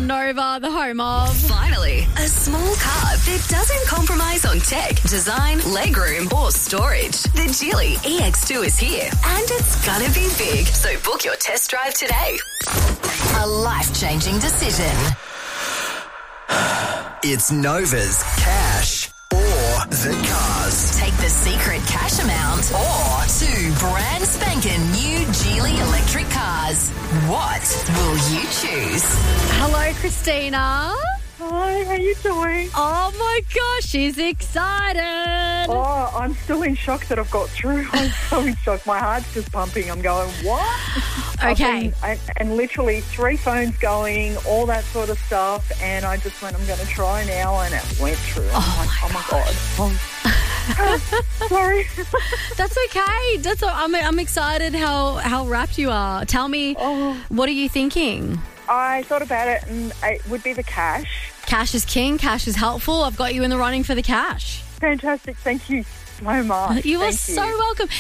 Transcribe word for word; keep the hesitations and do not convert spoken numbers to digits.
on Nova, the home of... Finally, a small car that doesn't compromise on tech, design, legroom or storage. The Geely E X two is here and it's gonna be big. So book your test drive today. A life-changing decision. It's Nova's Cash or the Cars. Take the secret cash amount or two brand spanking new Geely electric cars. What will you choose? Hello, Christina. Hi, how you doing? Oh, my gosh, she's excited. Oh, I'm still in shock that I've got through. I'm so in shock. My heart's just pumping. I'm going, what? Okay. Been, and, and literally three phones going, all that sort of stuff, and I just went, I'm going to try now, and it went through. I'm Oh, like, my oh, my God. Oh, sorry. That's okay. That's all, I'm, I'm excited how, how wrapped you are. Tell me, Oh. what are you thinking? I thought about it, and it would be the cash. Cash is king. Cash is helpful. I've got you in the running for the cash. Fantastic. Thank you so much. You are Thank so you. welcome.